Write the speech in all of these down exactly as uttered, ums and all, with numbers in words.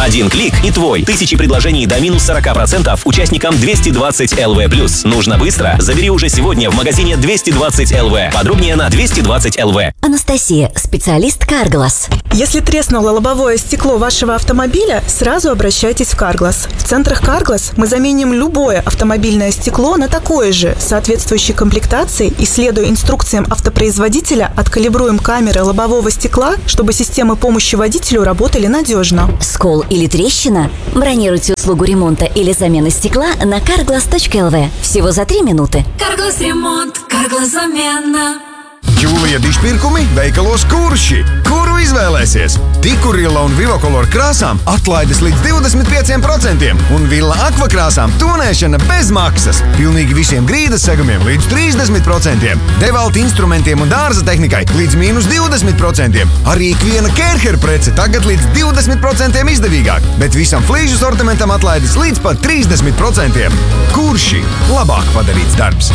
Один клик и твой. Тысячи предложений до минус сорок процентов участникам двести двадцать эл ви плюс. Нужно быстро? Забери уже сегодня в магазине двести двадцать эл ви. Подробнее на двести двадцать эл ви. Анастасия, специалист Carglass. Если треснуло лобовое стекло вашего автомобиля, сразу обращайтесь в Carglass. В центрах Carglass мы заменим любое автомобильное стекло на такое же, соответствующей комплектации, и, следуя инструкциям автопроизводителя, откалибруем камеры лобового стекла, чтобы системы помощи водителю работали надежно. Скол или трещина? Бронируйте услугу ремонта или замены стекла на carglass точка эл ви. Всего за три минуты. Carglass ремонт, Carglass замена. Jūlija dižpirkumi veikalos Kurši. Kuru izvēlēsies? Tikurila un Vivokolor krāsām atlaides līdz divdesmit pieciem procentiem un Villa Aqua krāsām tonēšana bez maksas. Pilnīgi visiem grīdas segumiem līdz trīsdesmit procentiem. Devalti instrumentiem un dārza tehnikai līdz mīnus divdesmit procentiem. Arī ikviena Kērher prece tagad līdz divdesmit procentiem izdevīgāk, bet visam flīžu sortimentam atlaides līdz pat trīsdesmit procentiem. Kurši? Labāk padarīts darbs.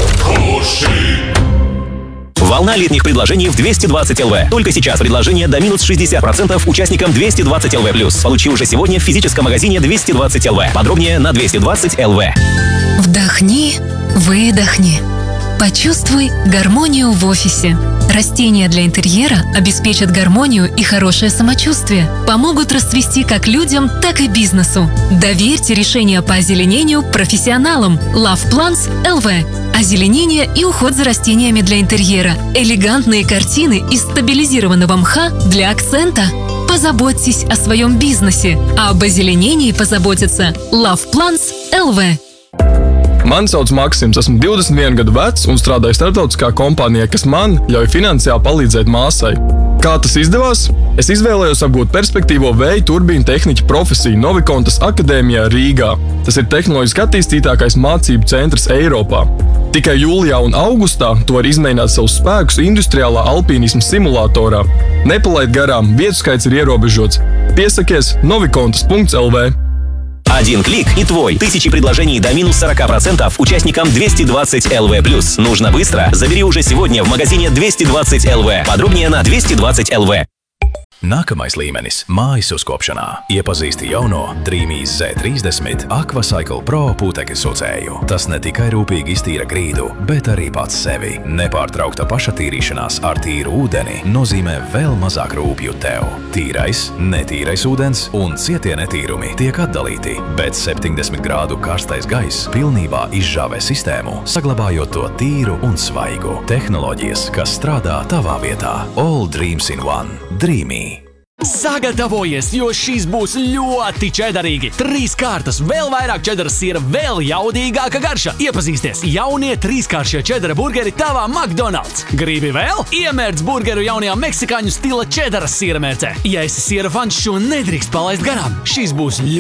Kurši! Волна летних предложений в двести двадцать эл ви. Только сейчас предложение до минус шестьдесят процентов участникам двести двадцать эл ви плюс. Получи уже сегодня в физическом магазине двести двадцать эл ви. Подробнее на двести двадцать эл ви. Вдохни, выдохни. Почувствуй гармонию в офисе. Растения для интерьера обеспечат гармонию и хорошее самочувствие. Помогут расцвести как людям, так и бизнесу. Доверьте решения по озеленению профессионалам. Love Plants эл ви. Озеленение и уход за растениями для интерьера. Элегантные картины из стабилизированного мха для акцента. Позаботьтесь о своем бизнесе, а об озеленении позаботится Love Plants эл ви. Mani sauc Maksims, esmu divdesmit vienu gadu vecs un strādāju starptautiskā kompānijā, kas man ļauj finansiāli palīdzēt māsai. Kā tas izdevās? Es izvēlējos apgūt perspektīvo vēja turbīnu tehniķa profesiju Novikontas akadēmijā Rīgā. Tas ir tehnoloģiski attīstītākais mācību centrs Eiropā. Tikai jūlijā un augustā tu vari izmēģināt savus spēkus industriālā alpīnisma simulatorā. Nepalaid garām, vietu skaits ir ierobežots. Piesakies novikontas punkts эл ви. Один клик и твой. Тысячи предложений до минус сорок процентов участникам двести двадцать эл ви плюс. Нужно быстро? Забери уже сегодня в магазине двести двадцать эл ви. Подробнее на двести двадцать эл ви. Nākamais līmenis – mājas uzkopšanā. Iepazīsti jauno Dreamīs zet trīsdesmit Aquacycle Pro putekļu sucēju. Tas ne tikai rūpīgi iztīra grīdu, bet arī pats sevi. Nepārtraukta pašatīrīšanās ar tīru ūdeni nozīmē vēl mazāk rūpju tev. Tīrais, netīrais ūdens un cietie netīrumi tiek atdalīti, bet septiņdesmit grādu karstais gaiss pilnībā izžāvē sistēmu, saglabājot to tīru un svaigu. Tehnoloģijas, kas strādā tavā vietā. All dreams in one. Dreamy. Sagatavojies, jo šīs būs ļoti čedarīgi. Trīs kārtas, vēl vairāk čedaras siera, vēl jaudīgāka garša. Iepazīsties jaunie trīskāršie čedara burgeri tavā McDonald's. Gribi vēl? Iemērc burgeru jaunajā meksikāņu stila čedaras siera mērcē. Ja esi siera fans, šo nedrīkst palaist garām. Šīs būs ļoti